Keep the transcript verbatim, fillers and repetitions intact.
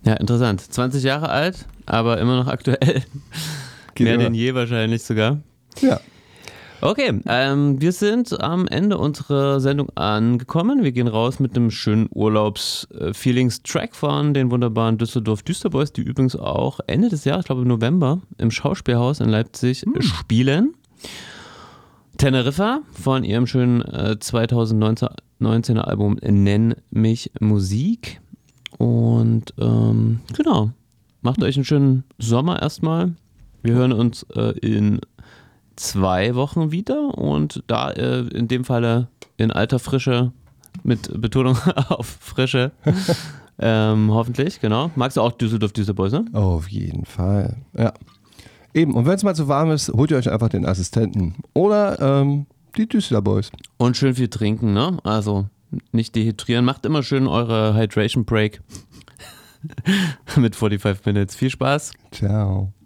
Ja, interessant. zwanzig Jahre alt, aber immer noch aktuell. Geht Mehr immer. denn je wahrscheinlich sogar. Ja. Okay, ähm, wir sind am Ende unserer Sendung angekommen. Wir gehen raus mit einem schönen Urlaubs-Feelings-Track von den wunderbaren Düsseldorf Düsterboys, die übrigens auch Ende des Jahres, ich glaube im November, im Schauspielhaus in Leipzig hm. spielen. Teneriffa von ihrem schönen äh, zweitausendneunzehner Album Nenn mich Musik. Und ähm, genau, macht euch einen schönen Sommer erstmal. Wir hören uns äh, in zwei Wochen wieder und da äh, in dem Falle in alter Frische, mit Betonung auf Frische, ähm, hoffentlich, genau. Magst du auch Düsseldorf Düsterboys, ne? Auf jeden Fall, ja. Eben, und wenn es mal zu warm ist, holt ihr euch einfach den Assistenten oder ähm, die Düsterboys. Und schön viel trinken, ne? Also nicht dehydrieren, macht immer schön eure Hydration Break mit fünfundvierzig Minutes. Viel Spaß. Ciao.